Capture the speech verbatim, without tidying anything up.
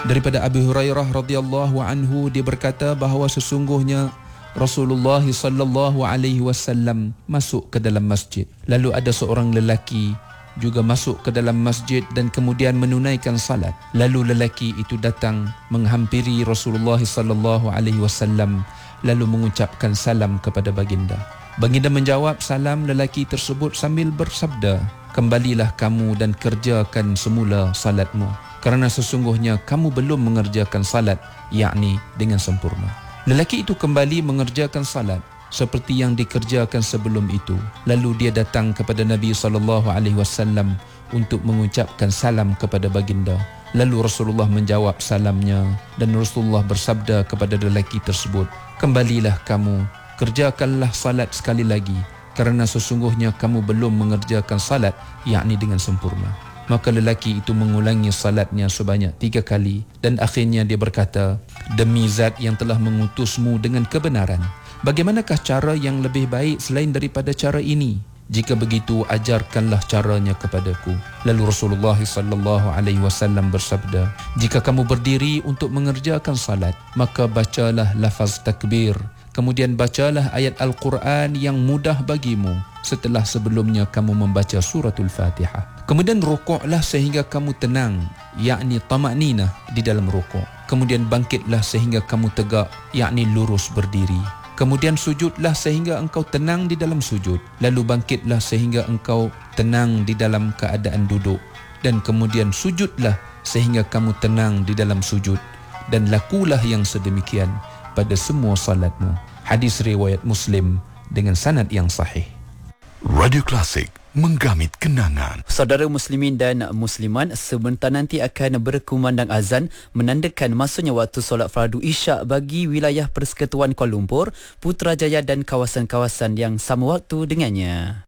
Daripada Abu Hurairah radhiyallahu anhu, dia berkata bahawa sesungguhnya Rasulullah sallallahu alaihi wasallam masuk ke dalam masjid. Lalu ada seorang lelaki juga masuk ke dalam masjid dan kemudian menunaikan salat. Lalu lelaki itu datang menghampiri Rasulullah sallallahu alaihi wasallam lalu mengucapkan salam kepada baginda. Baginda menjawab salam lelaki tersebut sambil bersabda, "Kembalilah kamu dan kerjakan semula salatmu, kerana sesungguhnya kamu belum mengerjakan salat, yakni dengan sempurna." Lelaki itu kembali mengerjakan salat seperti yang dikerjakan sebelum itu. Lalu dia datang kepada Nabi sallallahu alaihi wasallam untuk mengucapkan salam kepada baginda. Lalu Rasulullah menjawab salamnya dan Rasulullah bersabda kepada lelaki tersebut, "Kembalilah kamu, kerjakanlah salat sekali lagi, kerana sesungguhnya kamu belum mengerjakan salat, yakni dengan sempurna." Maka lelaki itu mengulangi salatnya sebanyak tiga kali dan akhirnya dia berkata, "Demi zat yang telah mengutusmu dengan kebenaran, bagaimanakah cara yang lebih baik selain daripada cara ini? Jika begitu, ajarkanlah caranya kepadaku." Lalu Rasulullah sallallahu alaihi wasallam bersabda, "Jika kamu berdiri untuk mengerjakan salat, maka bacalah lafaz takbir. Kemudian bacalah ayat Al-Quran yang mudah bagimu setelah sebelumnya kamu membaca suratul Fatihah. Kemudian rukuklah sehingga kamu tenang, yakni tamakninah di dalam rukuk. Kemudian bangkitlah sehingga kamu tegak, yakni lurus berdiri. Kemudian sujudlah sehingga engkau tenang di dalam sujud. Lalu bangkitlah sehingga engkau tenang di dalam keadaan duduk. Dan kemudian sujudlah sehingga kamu tenang di dalam sujud. Dan lakulah yang sedemikian pada semua salatmu." Hadis riwayat Muslim dengan sanad yang sahih. Radio Klasik, menggamit kenangan. Saudara muslimin dan muslimat, sebentar nanti akan berkumandang azan menandakan masuknya waktu solat fardu Isyak bagi wilayah Persekutuan Kuala Lumpur, Putrajaya dan kawasan-kawasan yang sama waktu dengannya.